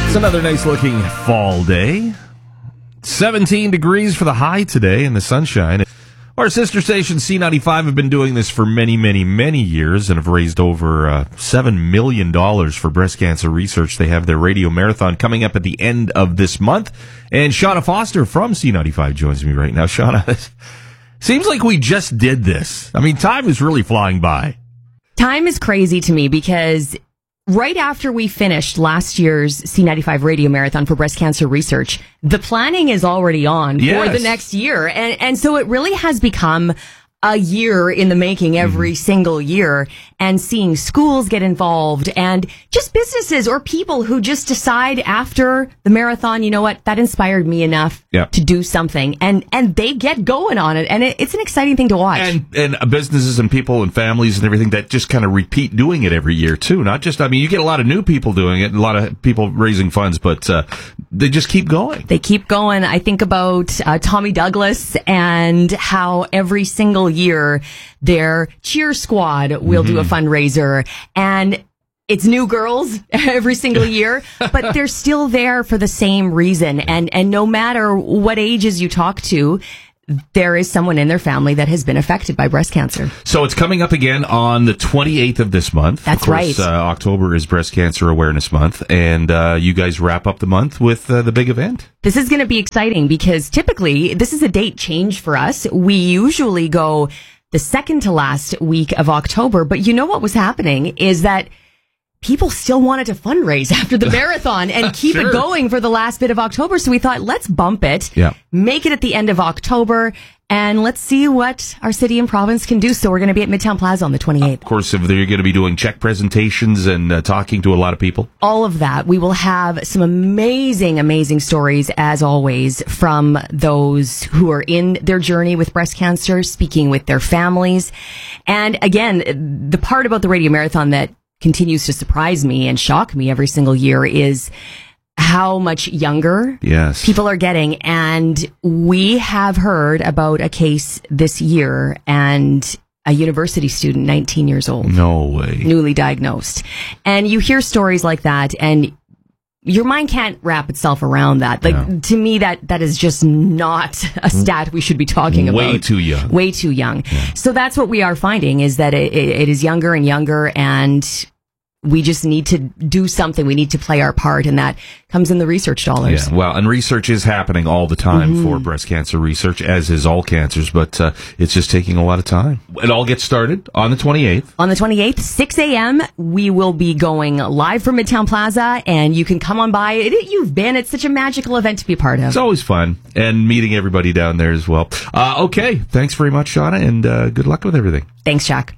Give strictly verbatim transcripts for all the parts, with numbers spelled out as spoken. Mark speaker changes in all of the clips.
Speaker 1: It's another nice looking fall day. seventeen degrees for the high today in the sunshine. Our sister station C ninety-five have been doing this for many, many, many years and have raised over uh, seven million dollars for breast cancer research. They have their radio marathon coming up at the end of this month. And Shauna Foster from C ninety-five joins me right now. Shauna, seems like we just did this. I mean, time is really flying by.
Speaker 2: Time is crazy to me because right after we finished last year's C ninety-five radio marathon for breast cancer research, the planning is already on
Speaker 1: yes.
Speaker 2: for the next year. And, and so it really has become a year in the making every mm-hmm. single year, and seeing schools get involved and just businesses or people who just decide after the marathon, you know what, that inspired me enough yep. to do something, and and they get going on it, and it, it's an exciting thing to watch.
Speaker 1: And and uh, businesses and people and families and everything that just kind of repeat doing it every year too. Not just, I mean, you get a lot of new people doing it, a lot of people raising funds, but uh, they just keep going.
Speaker 2: They keep going. I think about uh, Tommy Douglas and how every single year their cheer squad will mm-hmm. do a fundraiser, and it's new girls every single year, but they're still there for the same reason. And and no matter what ages you talk to, there is someone in their family that has been affected by breast cancer.
Speaker 1: So it's coming up again on the twenty-eighth of this month.
Speaker 2: That's
Speaker 1: of course,
Speaker 2: right.
Speaker 1: Uh, October is Breast Cancer Awareness Month, and uh, you guys wrap up the month with uh, the big event.
Speaker 2: This is going to be exciting because typically this is a date change for us. We usually go the second to last week of October, but you know what was happening is that people still wanted to fundraise after the marathon and keep sure. it going for the last bit of October. So we thought, let's bump it, yeah. make it at the end of October, and let's see what our city and province can do. So we're going to be at Midtown Plaza on the twenty-eighth.
Speaker 1: Of course, if they're going to be doing check presentations and uh, talking to a lot of people.
Speaker 2: All of that. We will have some amazing, amazing stories, as always, from those who are in their journey with breast cancer, speaking with their families. And again, the part about the radio marathon that continues to surprise me and shock me every single year is how much younger
Speaker 1: yes.
Speaker 2: people are getting. And we have heard about a case this year, and a university student, nineteen years old.
Speaker 1: No way.
Speaker 2: Newly diagnosed. And you hear stories like that, and your mind can't wrap itself around that. Like, no. to me, that, that is just not a stat we should be talking about.
Speaker 1: Way too young.
Speaker 2: Way too young.
Speaker 1: Yeah.
Speaker 2: So that's what we are finding, is that it, it, it is younger and younger, and we just need to do something. We need to play our part, and that comes in the research dollars.
Speaker 1: Yeah, well, and research is happening all the time mm-hmm. for breast cancer research, as is all cancers, but uh, it's just taking a lot of time. It all gets started on the twenty-eighth.
Speaker 2: On the twenty-eighth, six a.m., we will be going live from Midtown Plaza, and you can come on by. It, you've been. It's such a magical event to be a part of.
Speaker 1: It's always fun, and meeting everybody down there as well. Uh, okay, thanks very much, Shauna, and uh, good luck with everything.
Speaker 2: Thanks, Jack.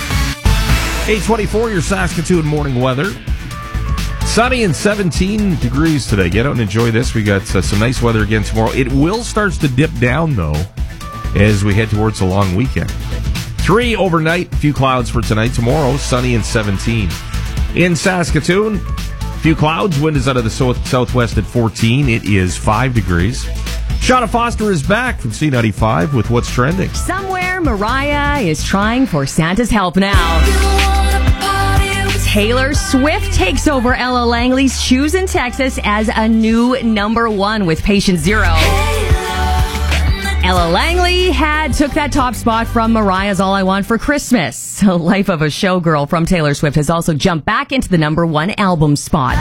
Speaker 1: eight twenty-four, your Saskatoon morning weather. Sunny and seventeen degrees today. Get out and enjoy this. We got uh, some nice weather again tomorrow. It will start to dip down, though, as we head towards the long weekend. Three overnight, few clouds for tonight. Tomorrow, sunny and seventeen. In Saskatoon, few clouds. Wind is out of the south- southwest at fourteen. It is five degrees. Shauna Foster is back from C ninety-five with What's Trending.
Speaker 2: Somewhere, Mariah is trying for Santa's help now. Taylor Swift takes over Ella Langley's Shoes in Texas as a new number one with Patient Zero. Ella Langley had took that top spot from Mariah's All I Want for Christmas. Life of a Showgirl from Taylor Swift has also jumped back into the number one album spot.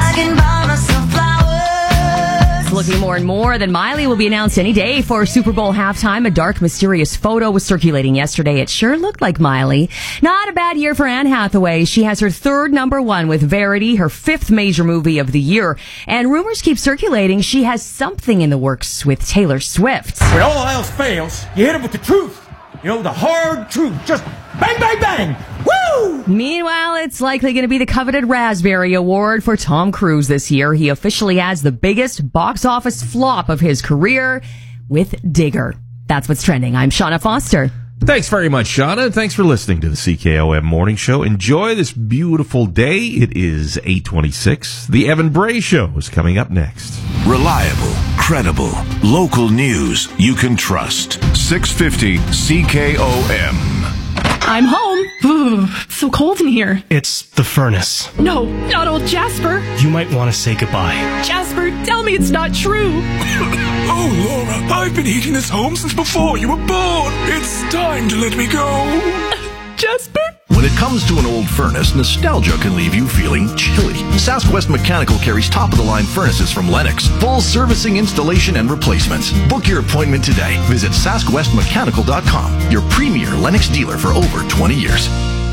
Speaker 2: Looking more and more that Miley will be announced any day for Super Bowl halftime. A dark, mysterious photo was circulating yesterday. It sure looked like Miley. Not a bad year for Anne Hathaway. She has her third number one with Verity, her fifth major movie of the year. And rumors keep circulating she has something in the works with Taylor Swift.
Speaker 3: When all else fails, you hit it with the truth. You know, the hard truth. Just bang, bang, bang. Woo!
Speaker 2: Meanwhile, it's likely going to be the coveted Raspberry Award for Tom Cruise this year. He officially has the biggest box office flop of his career with Digger. That's what's trending. I'm Shauna Foster.
Speaker 1: Thanks very much, Shauna. Thanks for listening to the C K O M Morning Show. Enjoy this beautiful day. It is eight twenty-six. The Evan Bray Show is coming up next.
Speaker 4: Reliable, credible, local news you can trust. six fifty C K O M.
Speaker 5: I'm home. Ooh, it's so cold in here.
Speaker 6: It's the furnace.
Speaker 5: No, not old Jasper.
Speaker 6: You might want to say goodbye.
Speaker 5: Jasper, tell me it's not true.
Speaker 4: Oh, Laura, I've been heating this home since before you were born. It's time to let me go.
Speaker 5: Jasper?
Speaker 7: When it comes to an old furnace, nostalgia can leave you feeling chilly. Sask West Mechanical carries top-of-the-line furnaces from Lennox. Full servicing, installation, and replacements. Book your appointment today. Visit sask west mechanical dot com, your premier Lennox dealer for over twenty years.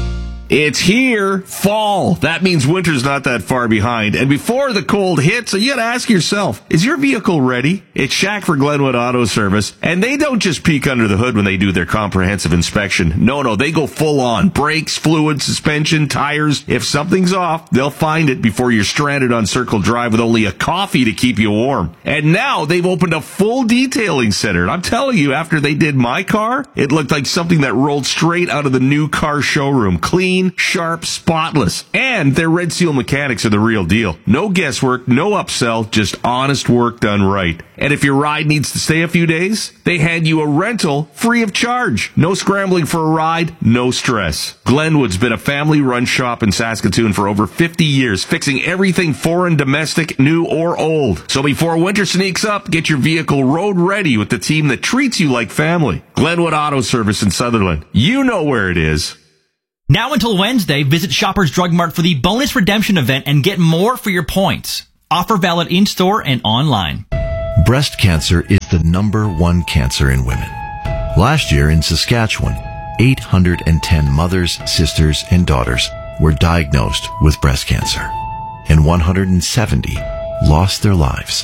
Speaker 1: It's here, fall. That means winter's not that far behind. And before the cold hits, you gotta ask yourself, is your vehicle ready? It's Shaq for Glenwood Auto Service, and they don't just peek under the hood when they do their comprehensive inspection. No, no, they go full on. Brakes, fluid, suspension, tires. If something's off, they'll find it before you're stranded on Circle Drive with only a coffee to keep you warm. And now they've opened a full detailing center. And I'm telling you, after they did my car, it looked like something that rolled straight out of the new car showroom. Clean, sharp, spotless. And their Red Seal mechanics are the real deal. No guesswork, no upsell, just honest work done right. And if your ride needs to stay a few days, they hand you a rental free of charge. No scrambling for a ride, no stress. Glenwood's been a family-run shop in Saskatoon for over fifty years, fixing everything foreign, domestic, new, or old. So before winter sneaks up, get your vehicle road ready with the team that treats you like family. Glenwood Auto Service in Sutherland. You know where it is.
Speaker 8: Now until Wednesday, visit Shoppers Drug Mart for the bonus redemption event and get more for your points. Offer valid in-store and online.
Speaker 7: Breast cancer is the number one cancer in women. Last year in Saskatchewan, eight hundred ten mothers, sisters, and daughters were diagnosed with breast cancer, and one hundred seventy lost their lives.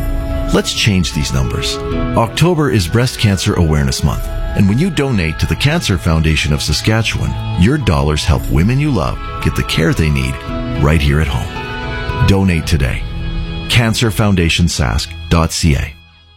Speaker 7: Let's change these numbers. October is Breast Cancer Awareness Month, and when you donate to the Cancer Foundation of Saskatchewan, your dollars help women you love get the care they need right here at home. Donate today. cancer foundation sask dot c a.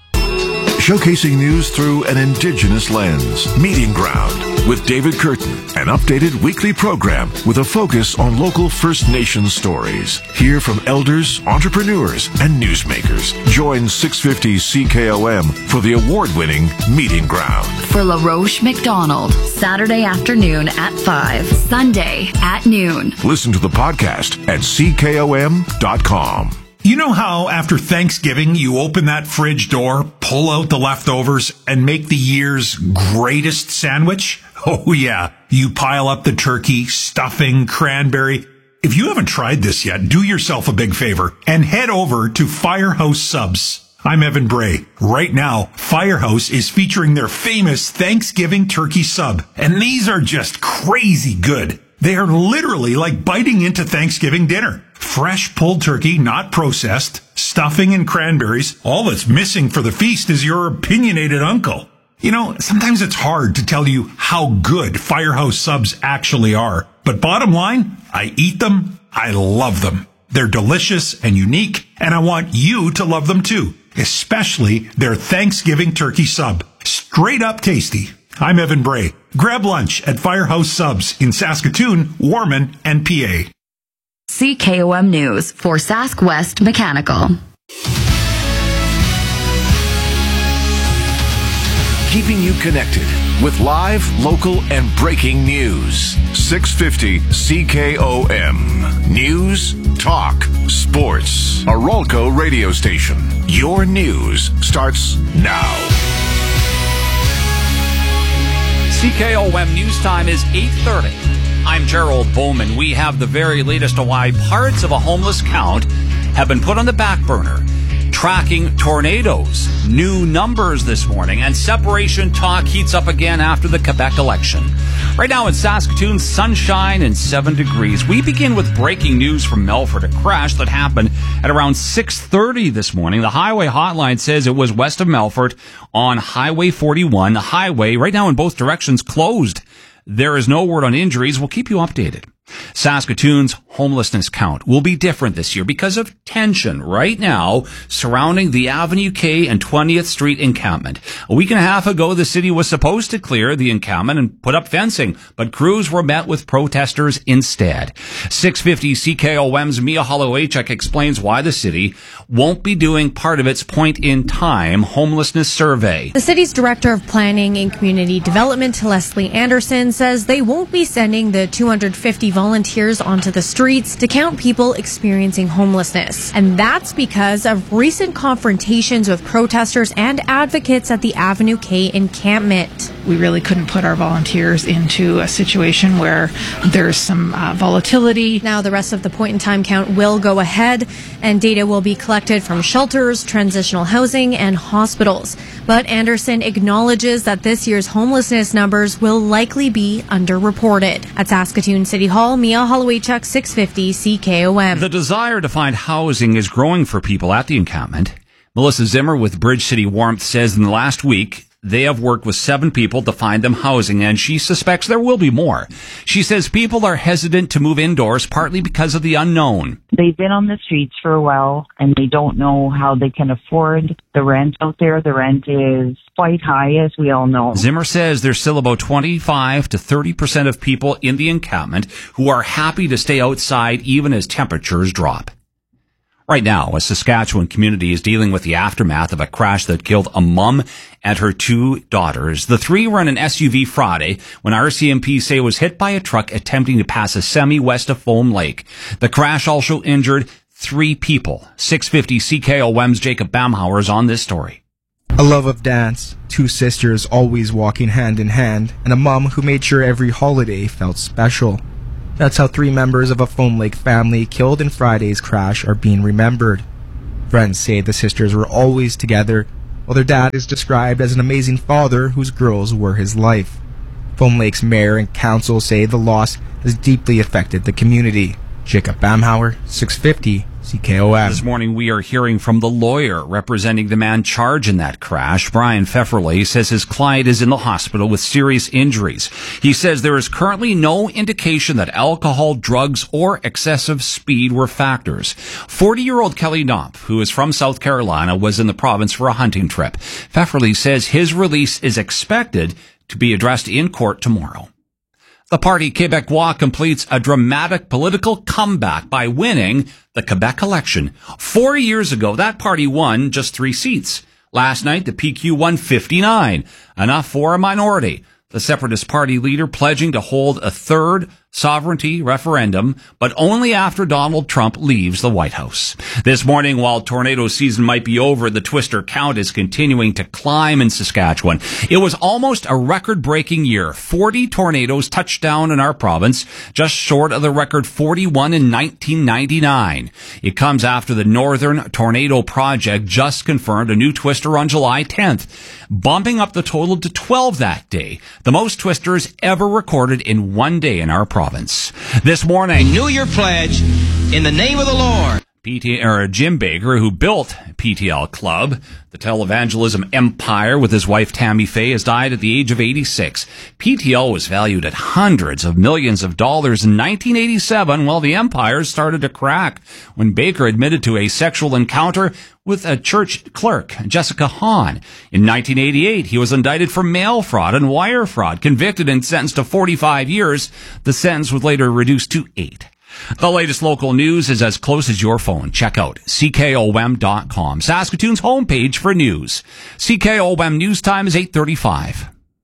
Speaker 4: Showcasing news through an Indigenous lens. Meeting Ground with David Curtin, an updated weekly program with a focus on local First Nations stories. Hear from elders, entrepreneurs, and newsmakers. Join six fifty C K O M for the award-winning Meeting Ground.
Speaker 9: For LaRoche McDonald, Saturday afternoon at five, Sunday at noon.
Speaker 4: Listen to the podcast at c k o m dot com.
Speaker 10: You know how after Thanksgiving you open that fridge door, pull out the leftovers, and make the year's greatest sandwich? Oh yeah, you pile up the turkey, stuffing, cranberry. If you haven't tried this yet, do yourself a big favor and head over to Firehouse Subs. I'm Evan Bray. Right now, Firehouse is featuring their famous Thanksgiving turkey sub, and these are just crazy good. They are literally like biting into Thanksgiving dinner. Fresh pulled turkey, not processed, stuffing and cranberries. All that's missing for the feast is your opinionated uncle. You know, sometimes it's hard to tell you how good Firehouse Subs actually are. But bottom line, I eat them, I love them. They're delicious and unique, and I want you to love them too. Especially their Thanksgiving turkey sub. Straight up tasty. I'm Evan Bray. Grab lunch at Firehouse Subs in Saskatoon, Warman, and P A.
Speaker 9: C K O M News for Sask West Mechanical.
Speaker 4: Keeping you connected with live, local, and breaking news. six fifty C K O M. News, talk, sports. A Rolco radio station. Your news starts now.
Speaker 11: C K O M News Time is eight thirty. I'm Gerald Bowman. We have the very latest on why parts of a homeless count have been put on the back burner. Tracking tornadoes. New numbers this morning. And separation talk heats up again after the Quebec election. Right now in Saskatoon, sunshine and seven degrees. We begin with breaking news from Melfort. A crash that happened at around six thirty this morning. The highway hotline says it was west of Melfort on Highway forty-one. The highway right now in both directions closed. There is no word on injuries. We'll keep you updated. Saskatoon's homelessness count will be different this year because of tension right now surrounding the Avenue K and twentieth Street encampment. A week and a half ago, the city was supposed to clear the encampment and put up fencing, but crews were met with protesters instead. six fifty C K O M's Mia Holowaychuk explains why the city won't be doing part of its point-in-time homelessness survey.
Speaker 12: The city's Director of Planning and Community Development, Leslie Anderson, says they won't be sending the two hundred fifty volunteers onto the streets to count people experiencing homelessness. And that's because of recent confrontations with protesters and advocates at the Avenue K encampment.
Speaker 13: We really couldn't put our volunteers into a situation where there's some uh, volatility.
Speaker 12: Now the rest of the point-in-time count will go ahead, and data will be collected from shelters, transitional housing, and hospitals. But Anderson acknowledges that this year's homelessness numbers will likely be underreported. At Saskatoon City Hall, Mia Holowaychuk, six fifty C K O M.
Speaker 11: The desire to find housing is growing for people at the encampment. Melissa Zimmer with Bridge City Warmth says in the last week, they have worked with seven people to find them housing, and she suspects there will be more. She says people are hesitant to move indoors, partly because of the unknown.
Speaker 14: They've been on the streets for a while, and they don't know how they can afford the rent out there. The rent is quite high, as we all know.
Speaker 11: Zimmer says there's still about twenty-five to thirty percent of people in the encampment who are happy to stay outside even as temperatures drop. Right now, a Saskatchewan community is dealing with the aftermath of a crash that killed a mom and her two daughters. The three were in an S U V Friday when R C M P say it was hit by a truck attempting to pass a semi west of Foam Lake. The crash also injured three people. six fifty C K O M's Jacob Bamhauer is on this story.
Speaker 15: A love of dance, two sisters always walking hand in hand, and a mom who made sure every holiday felt special. That's how three members of a Foam Lake family killed in Friday's crash are being remembered. Friends say the sisters were always together, while their dad is described as an amazing father whose girls were his life. Foam Lake's mayor and council say the loss has deeply affected the community. Jacob Bamhauer, six fifty C K O M.
Speaker 11: This morning we are hearing from the lawyer representing the man charged in that crash. Brian Pfefferle says his client is in the hospital with serious injuries. He says there is currently no indication that alcohol, drugs, or excessive speed were factors. forty-year-old Kelly Knopf, who is from South Carolina, was in the province for a hunting trip. Pfefferle says his release is expected to be addressed in court tomorrow. The Parti Québécois completes a dramatic political comeback by winning the Quebec election. Four years ago, that party won just three seats. Last night, the P Q won fifty-nine, enough for a minority. The Separatist Party leader pledging to hold a third sovereignty referendum, but only after Donald Trump leaves the White House. This morning, while tornado season might be over, the twister count is continuing to climb in Saskatchewan. It was almost a record-breaking year. forty tornadoes touched down in our province, just short of the record forty-one in nineteen ninety-nine. It comes after the Northern Tornado Project just confirmed a new twister on July tenth, bumping up the total to twelve that day, the most twisters ever recorded in one day in our province. Province. This morning,
Speaker 16: renew your pledge in the name of the Lord.
Speaker 11: P T era Jim Baker, who built P T L Club, the televangelism empire with his wife Tammy Faye, has died at the age of eighty-six. P T L was valued at hundreds of millions of dollars in nineteen eighty-seven, while the empire started to crack when Baker admitted to a sexual encounter with a church clerk, Jessica Hahn. In nineteen eighty-eight, he was indicted for mail fraud and wire fraud, convicted and sentenced to forty-five years. The sentence was later reduced to eight. The latest local news is as close as your phone. Check out C K O M dot com, Saskatoon's homepage for news. C K O M News Time is eight thirty-five.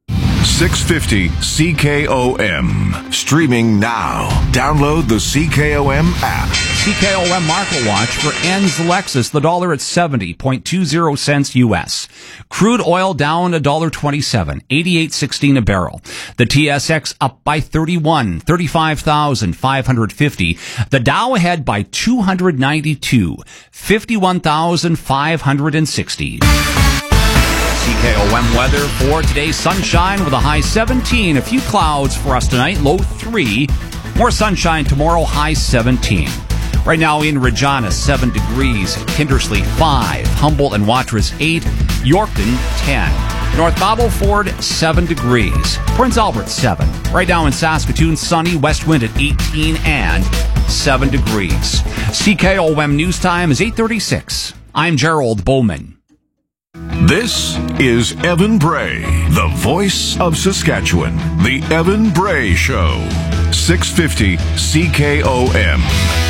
Speaker 4: six fifty C K O M. Streaming now. Download the C K O M app.
Speaker 11: C K O M Market Watch for N's Lexus, the dollar at seventy point two zero cents U S. Crude oil down one dollar twenty-seven, eighty-eight sixteen a barrel. The T S X up by thirty-one, thirty-five thousand five hundred fifty. The Dow ahead by two hundred ninety-two, fifty-one thousand five hundred sixty. C K O M weather for today, sunshine with a high seventeen. A few clouds for us tonight, low three. More sunshine tomorrow, high seventeen. Right now in Regina, seven degrees. Kindersley, five. Humboldt and Watrous, eight. Yorkton, ten. North Battleford, seven degrees. Prince Albert, seven. Right now in Saskatoon, sunny, west wind at eighteen and seven degrees. C K O M News Time is eight thirty-six. I'm Gerald Bowman.
Speaker 4: This is Evan Bray, the voice of Saskatchewan. The Evan Bray Show. six fifty C K O M.